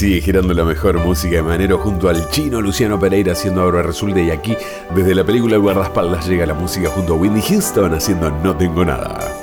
sigue girando la mejor música de Manero junto al chino Luciano Pereira haciendo Ahora Resulta. Y aquí, desde la película El Guardaespaldas, llega la música junto a Whitney Houston haciendo No Tengo Nada.